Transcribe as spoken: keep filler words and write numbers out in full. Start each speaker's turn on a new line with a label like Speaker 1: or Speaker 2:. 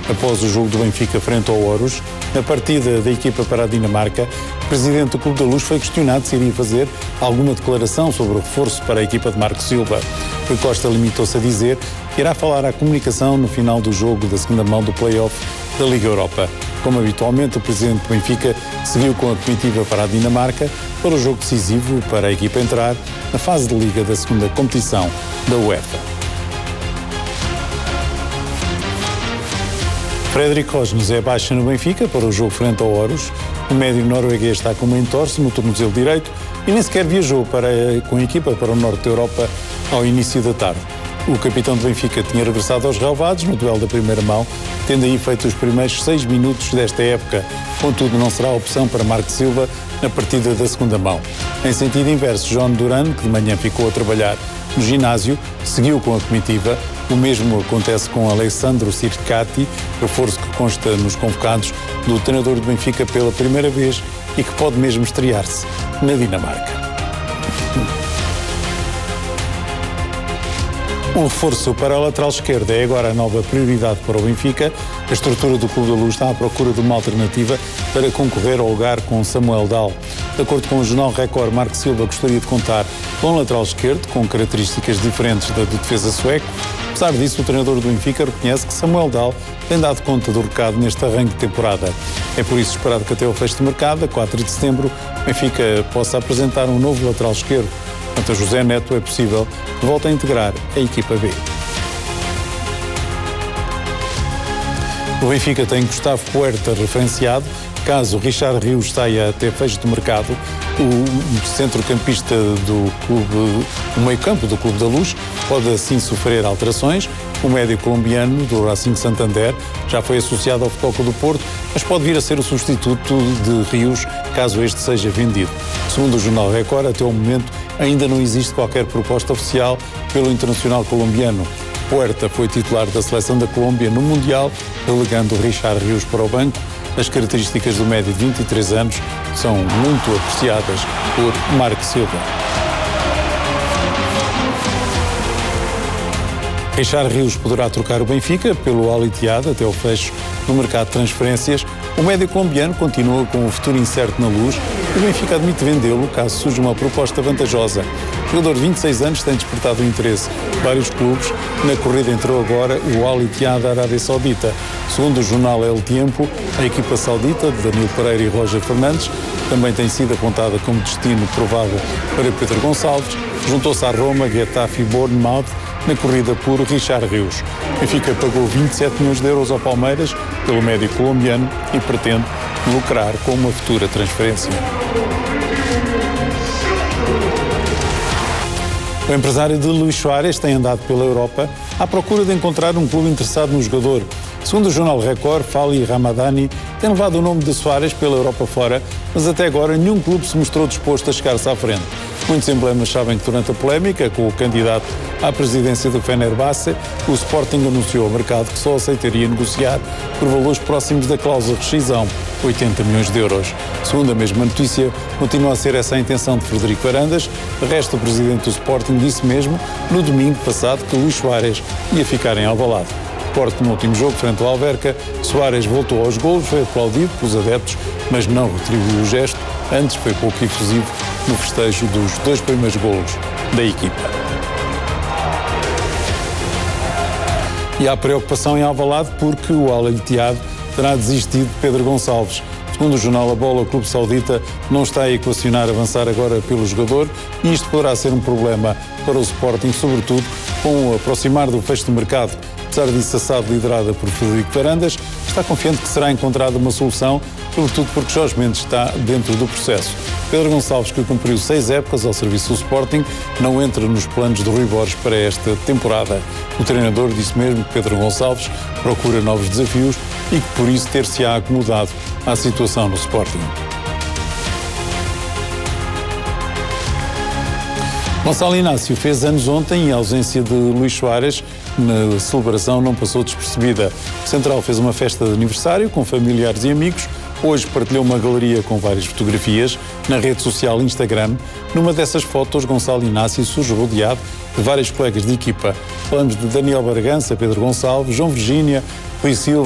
Speaker 1: Após o jogo do Benfica frente ao Horus, na partida da equipa para a Dinamarca, o presidente do Clube da Luz foi questionado se iria fazer alguma declaração sobre o reforço para a equipa de Marco Silva. Rui Costa limitou-se a dizer que irá falar à comunicação no final do jogo da segunda mão do play-off da Liga Europa. Como habitualmente, o presidente do Benfica seguiu com a comitiva para a Dinamarca para o jogo decisivo para a equipa entrar na fase de Liga da segunda competição da UEFA. Fredrik Rosnes é baixa no Benfica para o jogo frente ao Horus. O médio norueguês está com uma entorse no tornozelo direito e nem sequer viajou para, com a equipa para o norte da Europa ao início da tarde. O capitão do Benfica tinha regressado aos relevados no duelo da primeira mão, tendo aí feito os primeiros seis minutos desta época. Contudo, não será opção para Marco Silva na partida da segunda mão. Em sentido inverso, João Duran, que de manhã ficou a trabalhar no ginásio, seguiu com a comitiva. O mesmo acontece com Alessandro Circati, reforço que consta nos convocados do treinador do Benfica pela primeira vez e que pode mesmo estrear-se na Dinamarca. Um reforço para a lateral esquerda é agora a nova prioridade para o Benfica. A estrutura do Clube da Luz está à procura de uma alternativa para concorrer ao lugar com Samuel Dahl. De acordo com o jornal Record, Marco Silva gostaria de contar com um lateral esquerdo com características diferentes da do defesa sueco. Apesar disso, o treinador do Benfica reconhece que Samuel Dahl tem dado conta do recado neste arranque de temporada. É por isso esperado que até o fecho de mercado, a quatro de setembro, o Benfica possa apresentar um novo lateral esquerdo. Quanto a José Neto, é possível que volte a integrar a equipa B. O Benfica tem Gustavo Puerta referenciado. Caso Richard Rios saia até fecho de mercado, o centrocampista do clube, o meio-campo do Clube da Luz, pode assim sofrer alterações. O médio colombiano do Racing Santander já foi associado ao Futebol Clube do Porto, mas pode vir a ser o substituto de Rios caso este seja vendido. Segundo o jornal Record, até o momento ainda não existe qualquer proposta oficial pelo internacional colombiano. Puerta foi titular da seleção da Colômbia no Mundial, relegando Richard Rios para o banco. As características do médio de vinte e três anos são muito apreciadas por Marco Silva. Richard Rios poderá trocar o Benfica pelo Al Ittihad até o fecho no mercado de transferências. O médio colombiano continua com o futuro incerto na Luz. O Benfica admite vendê-lo caso surja uma proposta vantajosa. O jogador de vinte e seis anos tem despertado o interesse de vários clubes. Na corrida entrou agora o Al Ittihad da Arábia Saudita. Segundo o jornal El Tiempo, a equipa saudita de Danilo Pereira e Roger Fernandes também tem sido apontada como destino provável para Pedro Gonçalves. Juntou-se à Roma, Getafe e Bournemouth na corrida por Richard Rios. O Benfica pagou vinte e sete milhões de euros ao Palmeiras pelo médio colombiano e pretende lucrar com uma futura transferência. O empresário de Luís Soares tem andado pela Europa à procura de encontrar um clube interessado no jogador. Segundo o jornal Record, Fali Ramadani tem levado o nome de Soares pela Europa fora, mas até agora nenhum clube se mostrou disposto a chegar-se à frente. Muitos emblemas sabem que durante a polémica com o candidato à presidência do Fenerbahçe, o Sporting anunciou ao mercado que só aceitaria negociar por valores próximos da cláusula de rescisão, oitenta milhões de euros. Segundo a mesma notícia, continua a ser essa a intenção de Frederico Varandas. De resto, o presidente do Sporting disse mesmo no domingo passado que Luís Soares ia ficar em Alvalade. Porto, no último jogo, frente ao Alverca, Soares voltou aos golos, foi aplaudido pelos adeptos, mas não retribuiu o gesto. Antes foi pouco efusivo no festejo dos dois primeiros golos da equipa. E há preocupação em Alvalade porque o Al Ittihad terá desistido de Pedro Gonçalves. Segundo o jornal A Bola, o clube saudita não está a equacionar avançar agora pelo jogador e isto poderá ser um problema para o Sporting, sobretudo com o aproximar do fecho de mercado. Apesar disso, a S A D, liderada por Frederico Varandas, está confiante que será encontrada uma solução, sobretudo porque Jorge Mendes está dentro do processo. Pedro Gonçalves, que cumpriu seis épocas ao serviço do Sporting, não entra nos planos de Rui Borges para esta temporada. O treinador disse mesmo que Pedro Gonçalves procura novos desafios e que por isso ter-se-á acomodado à situação no Sporting. Gonçalo Inácio fez anos ontem e a ausência de Luís Soares na celebração não passou despercebida. O central fez uma festa de aniversário com familiares e amigos. Hoje partilhou uma galeria com várias fotografias na rede social Instagram. Numa dessas fotos, Gonçalo Inácio surge rodeado de vários colegas de equipa. Falamos de Daniel Bargança, Pedro Gonçalves, João Virgínia, Rui Silva,